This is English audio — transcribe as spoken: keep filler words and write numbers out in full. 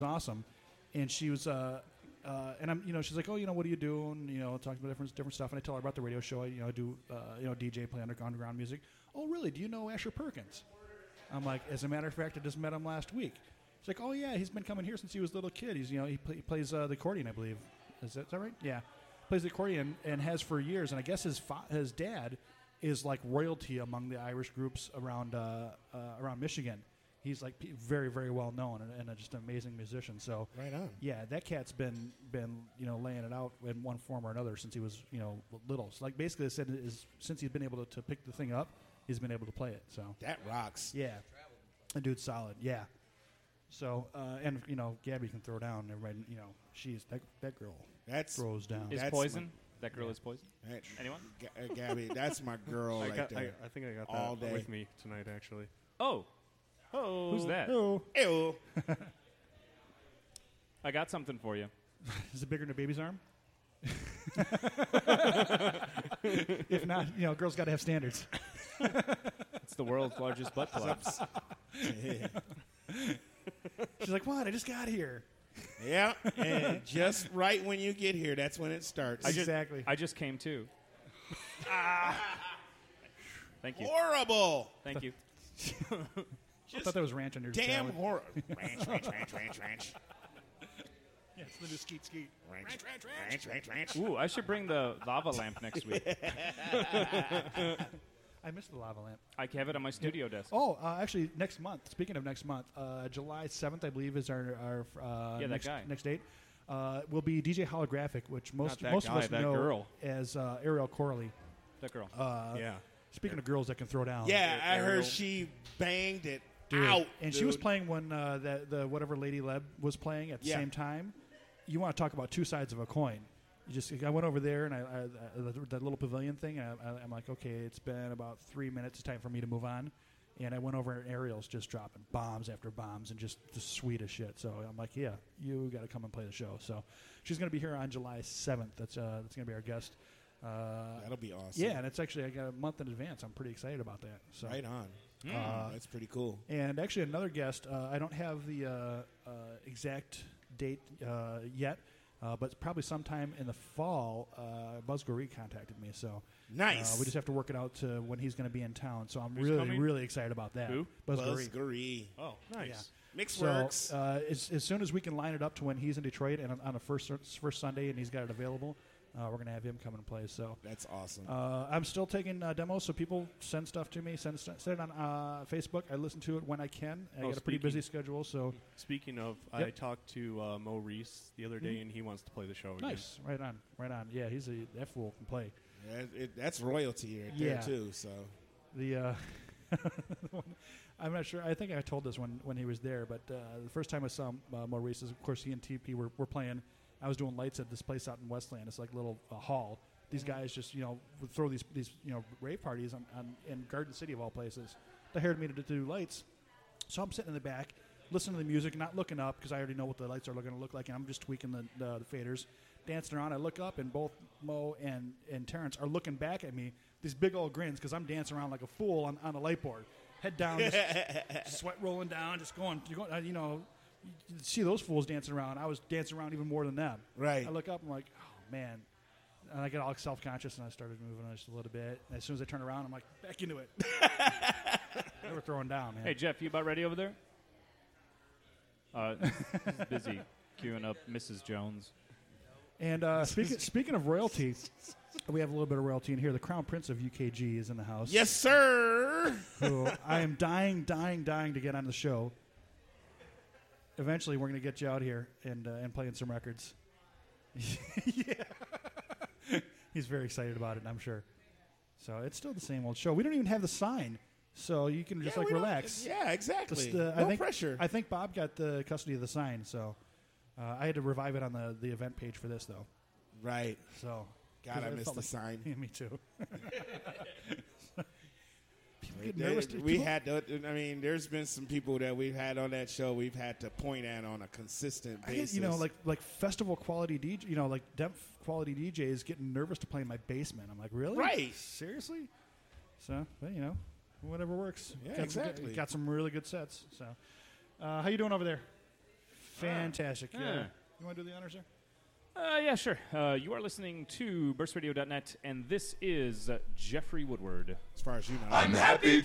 awesome. And she was, uh, uh, and I'm, you know, she's like, oh, you know, what are you doing? You know, talking about different different stuff. And I tell her about the radio show. I, you know, I do, uh, you know, D J, play under, underground music. Oh, really? Do you know Asher Perkins? I'm like, as a matter of fact, I just met him last week. She's like, oh yeah, he's been coming here since he was a little kid. He's, you know, he, play, he plays uh, the accordion, I believe. Is that, is that right? Yeah, plays the accordion and has for years. And I guess his fa- his dad is like royalty among the Irish groups around uh, uh, around Michigan. He's like p- very, very well known and, and a just an amazing musician. So right on. Yeah, that cat's been been you know laying it out in one form or another since he was you know little. So like basically, I said is since he's been able to, to pick the thing up, he's been able to play it. So that rocks. Yeah, the dude's solid. Yeah. So uh, and you know Gabby can throw down. Everybody you know she's that that girl. That's throws down. Is that's poison? My, that girl yeah. is poison. That, Anyone? G- uh, Gabby, that's my girl I right got, there. I, I think I got all that day. with me tonight, actually. Oh. Oh. Who's that? Oh. Ew. I got something for you. Is it bigger than a baby's arm? If not, you know, girls got to have standards. It's the world's largest butt plug. She's like, what? I just got here. Yeah, and just right when you get here, that's when it starts. I just, Exactly. I just came too. Thank you. Horrible. Thank you. I thought that was ranch on your Damn salad. horrible. Ranch, ranch, ranch, ranch, ranch. Yeah, it's the new skeet skeet. Ranch, ranch, ranch, ranch, ranch. Ooh, I should bring the lava lamp next week. I missed the lava lamp. I have it on my studio desk. Oh, uh, actually, next month. Speaking of next month, uh, July seventh, I believe, is our our uh, Yeah, that next, guy. next date. Uh, will be D J Holographic, which most Not that most guy, of us that know girl. as uh, Ariel Corley. That girl. Uh, Yeah. Speaking of girls that can throw down. Yeah, I Ariel. heard she banged it Dude. out. And dude. she was playing when uh, the, the whatever Lady Leb was playing at the Yeah. same time. You want to talk about two sides of a coin. You just I went over there and I, I, I that little pavilion thing. And I, I, I'm like, okay, it's been about three minutes. It's time for me to move on. And I went over and Ariel's just dropping bombs after bombs and just, just sweet as shit. So I'm like, yeah, you got to come and play the show. So she's going to be here on July seventh. That's uh, that's going to be our guest. Uh, That'll be awesome. yeah, and it's actually I got a month in advance. I'm pretty excited about that. So Right on. Uh, That's pretty cool. and actually, another guest. Uh, I don't have the uh, uh, exact date uh, yet, uh, but probably sometime in the fall. Uh, Buzz Goree contacted me, so Nice. uh, we just have to work it out to when he's going to be in town. So I'm Who's really, coming? really excited about that. Who? Buzz, Buzz Goree. Goree. Oh, nice. Mix So works. uh, as, as soon as we can line it up to when he's in Detroit and on, on a first first Sunday and he's got it available, uh, we're going to have him come and play. So. That's awesome. Uh, I'm still taking uh, demos, so people send stuff to me. Send, send it on uh, Facebook. I listen to it when I can. I Oh, got a pretty speaking- busy schedule, so Speaking of, I Yep. talked to uh, Mo Reese the other day, and he wants to play the show again. nice. Right on, right on. Yeah, he's a that fool can play. Yeah, it, that's royalty right Yeah. there, too. So The uh, I'm not sure. I think I told this when, when he was there, but uh, the first time I saw him, uh, Maurice, is of course he and T P were, were playing. I was doing lights at this place out in Westland. It's like a little uh, hall. These guys just you know would throw these these you know rave parties on, on in Garden City of all places. They hired me to, to do lights, so I'm sitting in the back, listening to the music, not looking up because I already know what the lights are going to look like, and I'm just tweaking the, the the faders, dancing around. I look up, and both Mo and and Terrence are looking back at me. These big old grins because I'm dancing around like a fool on, on a light board, head down, just sweat rolling down, just going. You're going, uh, you know, you see those fools dancing around. I was dancing around even more than them. Right. I look up, I'm like, oh man, and I get all self conscious, and I started moving just a little bit. And as soon as I turn around, I'm like, back into it. They were throwing down, man. Hey, Jeff, you about ready over there? Uh, he's busy queuing up Missus Jones. And uh, speaking speaking of royalty, we have a little bit of royalty in here. The Crown Prince of U K G is in the house. yes, sir. Who I am dying, dying, dying to get on the show. Eventually, we're going to get you out here and uh, and playing some records. Yeah, he's very excited about it, I'm sure. So it's still the same old show. We don't even have the sign, so you can just Yeah, like we don't- relax. Yeah, exactly. Just, uh, no I think, pressure. I think Bob got the custody of the sign, so uh, I had to revive it on the, the event page for this, though. right. So God, 'cause I it missed felt the like- sign. Yeah, me too. People get They- nervous. we People- had to, I mean, there's been some people that we've had on that show we've had to point at on a consistent I basis. get, you know, like like festival quality D J, you know, like Depth quality D Js getting nervous to play in my basement. I'm like, really? Right. Seriously? So, well, you know, whatever works. Yeah, got exactly. Some, got some really good sets. So, uh, how you doing over there? Fantastic. Ah. Yeah. Yeah. You want to do the honors, sir? Uh, yeah, sure. Uh, you are listening to burst radio dot net, and this is uh, Jeffrey Woodward. As far as you know. I'm happy